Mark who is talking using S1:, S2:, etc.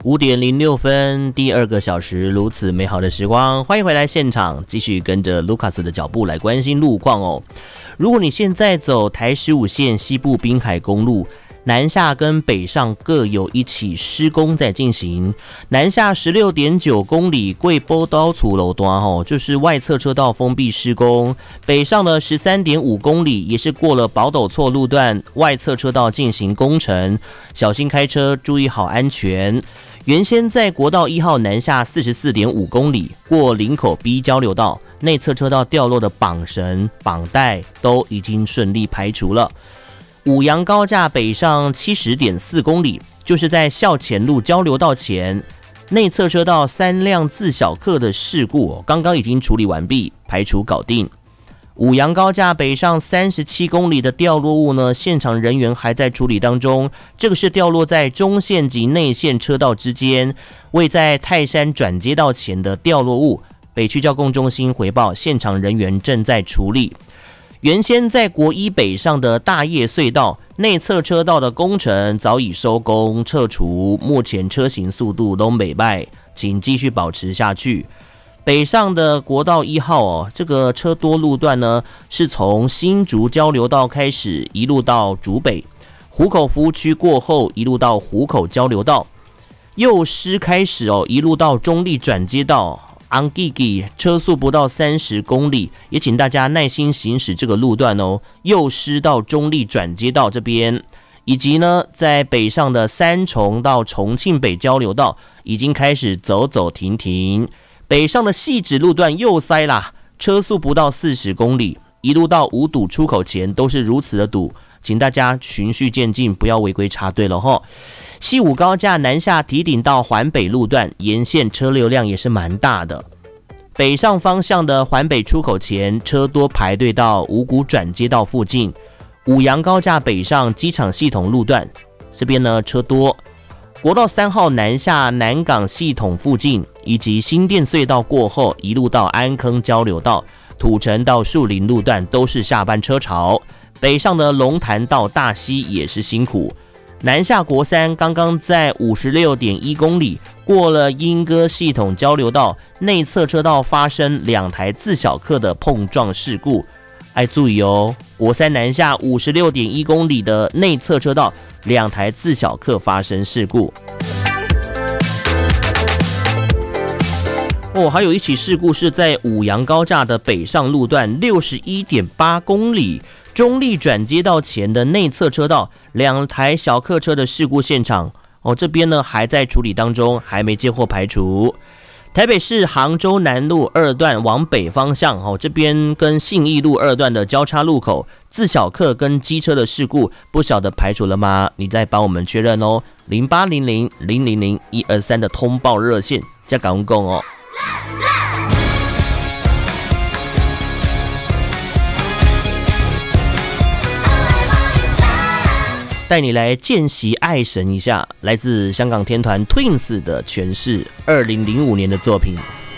S1: 5:06，第2个小时，如此美好的时光，欢迎回来现场，继续跟着卢卡斯的脚步来关心路况哦。如果你现在走台15线西部滨海公路，南下跟北上各有一起施工在进行。南下16.9公里贵波刀厝路段就是外侧车道封闭施工，北上的13.5公里也是过了宝斗错路段，外侧车道进行工程，小心开车，注意好安全。原先在国道1号南下44.5公里，过林口 B 交流道，内侧车道掉落的绑绳、绑带都已经顺利排除了。五杨高架北上70.4公里，就是在校前路交流道前，内侧车道3辆自小客的事故刚刚已经处理完毕，排除搞定。五杨高架北上37公里的掉落物呢，现场人员还在处理当中。这个是掉落在中线及内线车道之间，位在泰山转接道前的掉落物。北区交通中心回报，现场人员正在处理。原先在国一北上的大叶隧道内侧车道的工程早已收工撤除，目前车行速度都美败，请继续保持下去。北上的国道1号这个车多路段呢，是从新竹交流道开始，一路到竹北，湖口服务区过后，一路到湖口交流道，右师开始一路到中立转接道。昂吉吉车速不到30公里，也请大家耐心行驶这个路段右师到中立转接道这边，以及呢在北上的三重到重庆北交流道已经开始走走停停。北上的汐止路段又塞啦，车速不到40公里，一路到五堵出口前都是如此的堵，请大家循序渐进，不要违规插队了齁。西武高架南下堤顶到环北路段，沿线车流量也是蛮大的。北上方向的环北出口前，车多排队到五股转接道附近。五杨高架北上机场系统路段，这边呢车多。国道3号南下南港系统附近，以及新店隧道过后，一路到安坑交流道、土城到树林路段都是下班车潮。北上的龙潭到大溪也是辛苦。南下国3刚刚在56.1公里过了莺歌系统交流道，内侧车道发生2台自小客的碰撞事故。注意国3南下56.1公里的内侧车道2台自小客发生事故。还有一起事故是在五杨高架的北上路段61.8公里。中立转接道前的内侧车道2台小客车的事故现场这边呢还在处理当中，还没接获排除。台北市杭州南路2段往北方向这边跟信义路2段的交叉路口，自小客跟机车的事故，不晓得排除了吗？你再帮我们确认0800000123的通报热线，再赶快讲带你来见习爱神一下，来自香港天团 Twins 的诠释，2005年的作品。